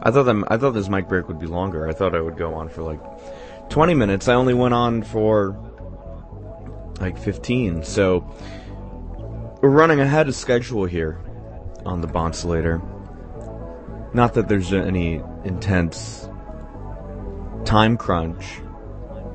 I thought this mic break would be longer. I thought I would go on for like 20 minutes. I only went on for like 15. So we're running ahead of schedule here on the Bonsilator. Not that there's any intense time crunch